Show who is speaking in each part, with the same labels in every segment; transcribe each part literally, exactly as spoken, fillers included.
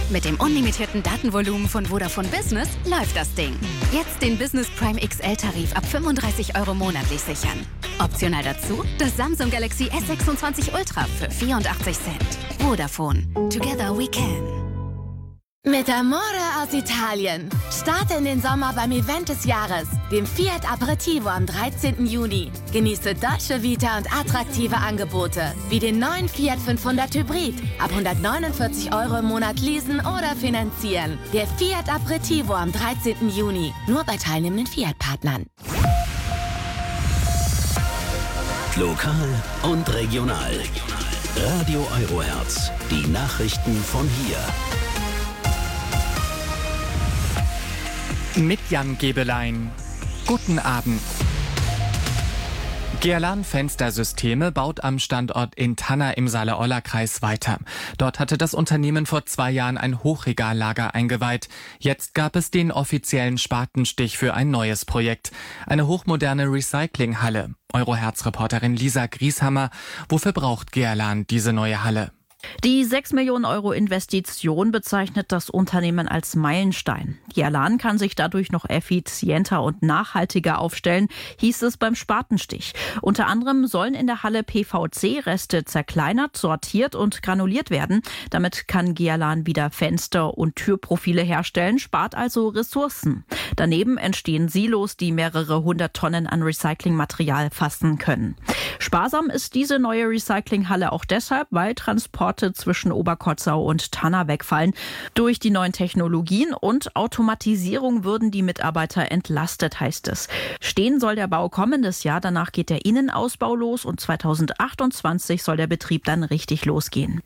Speaker 1: Mit dem unlimitierten Datenvolumen von Vodafone Business läuft das Ding. Jetzt den Business Prime X L-Tarif ab fünfunddreißig Euro monatlich sichern. Optional dazu das Samsung Galaxy S sechsundzwanzig Ultra für vierundachtzig Cent. Vodafone. Together we can.
Speaker 2: Mit Amore aus Italien. Starte in den Sommer beim Event des Jahres, dem Fiat Aperitivo am dreizehnten Juni. Genieße Dolce Vita und attraktive Angebote, wie den neuen Fiat fünfhundert Hybrid. Ab hundertneunundvierzig Euro im Monat leasen oder finanzieren. Der Fiat Aperitivo am dreizehnten Juni. Nur bei teilnehmenden Fiat-Partnern.
Speaker 3: Lokal und regional. Radio Eurohertz. Die Nachrichten von hier.
Speaker 4: Mit Jan Gebelein. Guten Abend. Gealan Fenstersysteme baut am Standort in Tanna im Saale-Orla-Kreis weiter. Dort hatte das Unternehmen vor zwei Jahren ein Hochregallager eingeweiht. Jetzt gab es den offiziellen Spatenstich für ein neues Projekt. Eine hochmoderne Recyclinghalle. Eurohertz-Reporterin Lisa Grieshammer. Wofür braucht Gealan diese neue Halle?
Speaker 5: Die sechs Millionen Euro Investition bezeichnet das Unternehmen als Meilenstein. Gealan kann sich dadurch noch effizienter und nachhaltiger aufstellen, hieß es beim Spatenstich. Unter anderem sollen in der Halle P V C-Reste zerkleinert, sortiert und granuliert werden. Damit kann Gealan wieder Fenster- und Türprofile herstellen, spart also Ressourcen. Daneben entstehen Silos, die mehrere hundert Tonnen an Recyclingmaterial fassen können. Sparsam ist diese neue Recyclinghalle auch deshalb, weil Transporte zwischen Oberkotzau und Tanna wegfallen. Durch die neuen Technologien und Automatisierung würden die Mitarbeiter entlastet, heißt es. Stehen soll der Bau kommendes Jahr, danach geht der Innenausbau los und zweitausendachtundzwanzig soll der Betrieb dann richtig losgehen.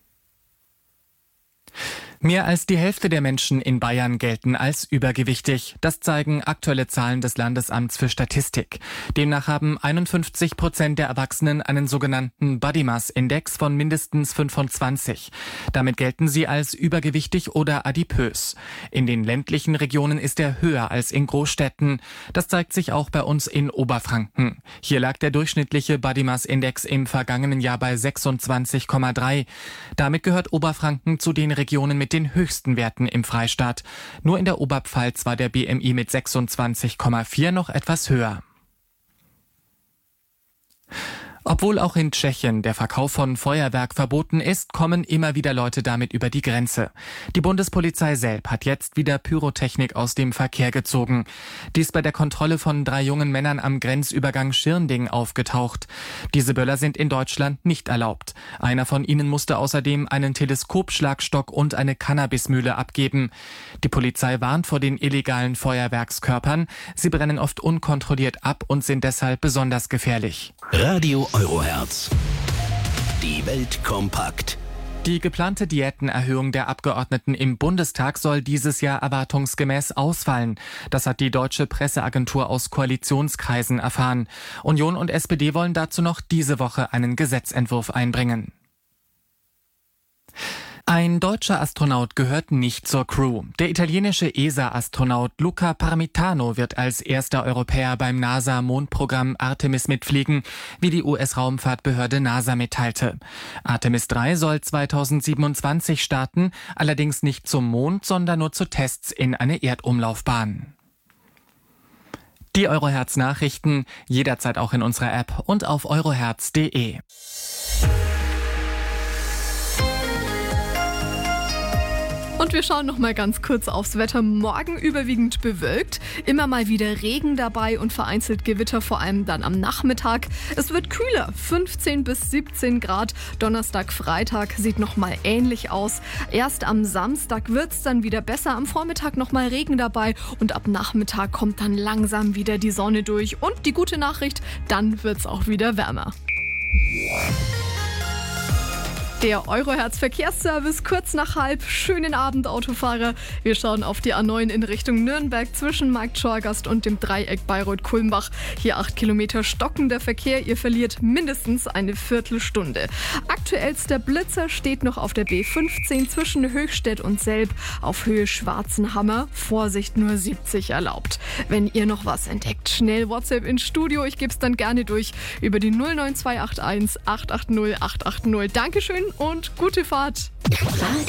Speaker 4: Mehr als die Hälfte der Menschen in Bayern gelten als übergewichtig. Das zeigen aktuelle Zahlen des Landesamts für Statistik. Demnach haben einundfünfzig Prozent der Erwachsenen einen sogenannten Body Mass Index von mindestens fünfundzwanzig. Damit gelten sie als übergewichtig oder adipös. In den ländlichen Regionen ist er höher als in Großstädten. Das zeigt sich auch bei uns in Oberfranken. Hier lag der durchschnittliche Body Mass Index im vergangenen Jahr bei sechsundzwanzig Komma drei. Damit gehört Oberfranken zu den Regionen mit den höchsten Werten im Freistaat. Nur in der Oberpfalz war der B M I mit sechsundzwanzig Komma vier noch etwas höher. Obwohl auch in Tschechien der Verkauf von Feuerwerk verboten ist, kommen immer wieder Leute damit über die Grenze. Die Bundespolizei Selb hat jetzt wieder Pyrotechnik aus dem Verkehr gezogen. Dies bei der Kontrolle von drei jungen Männern am Grenzübergang Schirnding aufgetaucht. Diese Böller sind in Deutschland nicht erlaubt. Einer von ihnen musste außerdem einen Teleskopschlagstock und eine Cannabismühle abgeben. Die Polizei warnt vor den illegalen Feuerwerkskörpern. Sie brennen oft unkontrolliert ab und sind deshalb besonders gefährlich.
Speaker 3: Radio Eurohertz. Die Welt kompakt.
Speaker 4: Die geplante Diätenerhöhung der Abgeordneten im Bundestag soll dieses Jahr erwartungsgemäß ausfallen. Das hat die deutsche Presseagentur aus Koalitionskreisen erfahren. Union und S P D wollen dazu noch diese Woche einen Gesetzentwurf einbringen. Ein deutscher Astronaut gehört nicht zur Crew. Der italienische E S A-Astronaut Luca Parmitano wird als erster Europäer beim NASA-Mondprogramm Artemis mitfliegen, wie die U S-Raumfahrtbehörde NASA mitteilte. Artemis drei soll zweitausendsiebenundzwanzig starten, allerdings nicht zum Mond, sondern nur zu Tests in eine Erdumlaufbahn. Die Eurohertz-Nachrichten jederzeit auch in unserer App und auf eurohertz punkt de.
Speaker 6: Und wir schauen noch mal ganz kurz aufs Wetter. Morgen überwiegend bewölkt, immer mal wieder Regen dabei und vereinzelt Gewitter, vor allem dann am Nachmittag. Es wird kühler, fünfzehn bis siebzehn Grad. Donnerstag, Freitag sieht noch mal ähnlich aus. Erst am Samstag wird es dann wieder besser. Am Vormittag noch mal Regen dabei und ab Nachmittag kommt dann langsam wieder die Sonne durch. Und die gute Nachricht, dann wird es auch wieder wärmer. Der Eurohertz Verkehrsservice kurz nach halb. Schönen Abend, Autofahrer. Wir schauen auf die A neun in Richtung Nürnberg zwischen Markt-Schorgast und dem Dreieck Bayreuth-Kulmbach. Hier acht Kilometer stockender Verkehr. Ihr verliert mindestens eine Viertelstunde. Aktuellster Blitzer steht noch auf der B fünfzehn zwischen Höchstädt und Selb auf Höhe Schwarzenhammer. Vorsicht, nur siebzig erlaubt. Wenn ihr noch was entdeckt, schnell WhatsApp ins Studio. Ich gebe es dann gerne durch über die null neun zwei acht eins acht acht null acht acht null. Dankeschön und gute Fahrt.